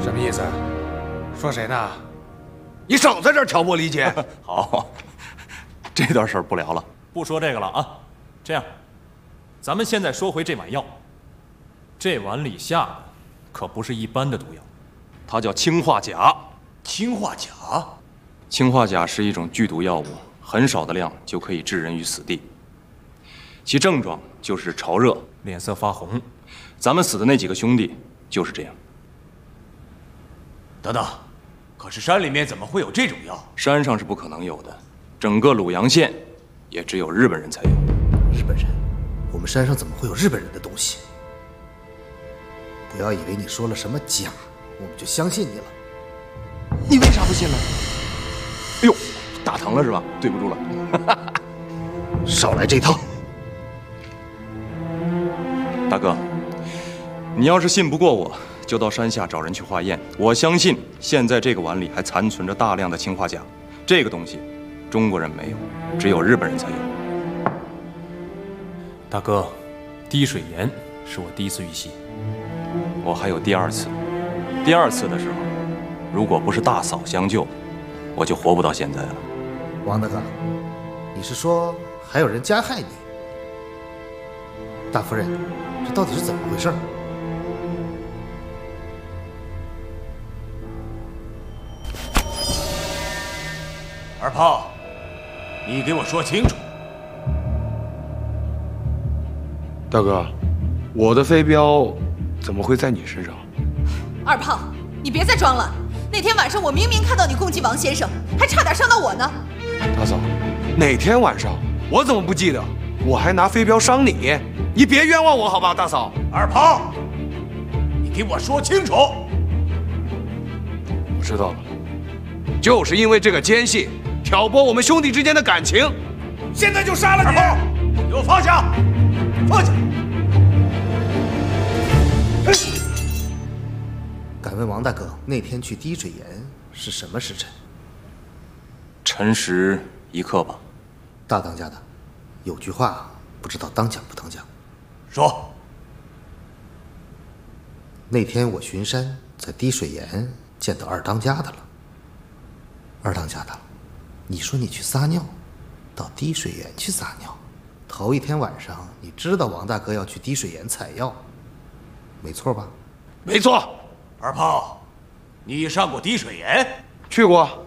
什么意思？说谁呢？你少在这儿挑拨离间。 好，这段事儿不聊了， 不说这个了啊。这样，咱们现在说回这碗药。这碗里下的可不是一般的毒药， 它叫氰化钾。 氰化钾， 氰化钾是一种剧毒药物，很少的量就可以置人于死地。其症状就是潮热、 脸色发红。 咱们死的那几个兄弟就是这样。 等等，可是山里面怎么会有这种药？ 山上是不可能有的，整个鲁阳县也只有日本人才有。 日本人？我们山上怎么会有日本人的东西？不要以为你说了什么假，我们就相信你了。 你为啥不信呢？哎呦，打疼了是吧？对不住了。 少来这套！ 大哥，你要是信不过我，就到山下找人去化验。我相信现在这个碗里还残存着大量的氰化钾，这个东西中国人没有，只有日本人才有。 大哥，滴水岩是我第一次遇袭， 我还有第二次。第二次的时候，如果不是大嫂相救，我就活不到现在了。 王大哥，你是说还有人加害你？大夫人，这到底是怎么回事？ 二炮，你给我说清楚。 大哥，我的飞镖怎么会在你身上？ 二炮，你别再装了。那天晚上我明明看到你攻击王先生，还差点伤到我呢。 大嫂，哪天晚上我怎么不记得？我还拿飞镖伤你，你别冤枉我好吧，大嫂。 二炮，你给我说清楚。 我知道了，就是因为这个奸细挑拨我们兄弟之间的感情，现在就杀了你。 二炮，给我放下，放下！ 敢问王大哥，那天去滴水岩是什么时辰？ 辰时一刻吧。 大当家的，有句话不知道当讲不当讲。 说。 那天我巡山，在滴水岩见到二当家的了。二当家的，你说你去撒尿，到滴水岩去撒尿，头一天晚上你知道王大哥要去滴水岩采药，没错吧？ 没错。 二炮，你上过滴水岩？ 去过。